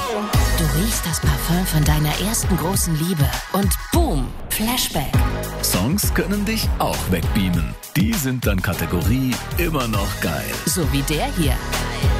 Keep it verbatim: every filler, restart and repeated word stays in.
Du riechst das Parfum von deiner ersten großen Liebe und boom, Flashback. Songs können dich auch wegbeamen. Die sind dann Kategorie immer noch geil. So wie der hier.